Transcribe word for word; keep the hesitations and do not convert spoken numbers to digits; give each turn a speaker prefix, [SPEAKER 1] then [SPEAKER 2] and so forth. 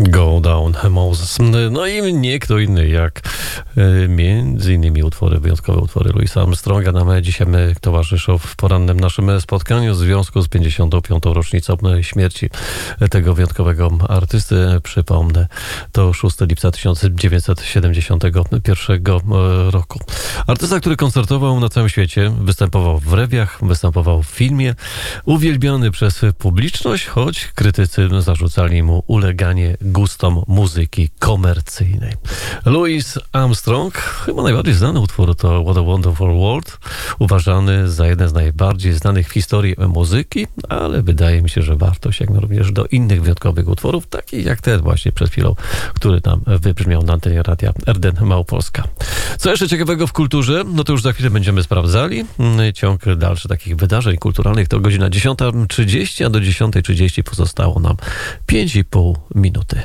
[SPEAKER 1] Go Down Moses. No i nie kto inny jak e, między innymi utwory, wyjątkowe utwory Louisa Armstronga nam dzisiaj towarzyszą w porannym naszym spotkaniu w związku z pięćdziesiątą piątą rocznicą śmierci tego wyjątkowego artysty. Przypomnę, to szóstego lipca tysiąc dziewięćset siedemdziesiątego pierwszego roku. Artysta, który koncertował na całym świecie, występował w rewiach, występował w filmie, uwielbiony przez publiczność, choć krytycy zarzucali mu uleganie gustom muzyki komercyjnej. Louis Armstrong, chyba najbardziej znany utwór to What a Wonderful World, uważany za jeden z najbardziej znanych w historii muzyki, ale wydaje mi się, że warto sięgnąć również do innych wyjątkowych utworów, takich jak ten właśnie przed chwilą, który tam wybrzmiał na antenie radia R D N Małopolska. Co jeszcze ciekawego w kulturze? No to już za chwilę będziemy sprawdzali. Ciąg dalszy takich wydarzeń kulturalnych to godzina dziesiąta trzydzieści, a do dziesiątej trzydzieści pozostało nam pięć i pół minuty.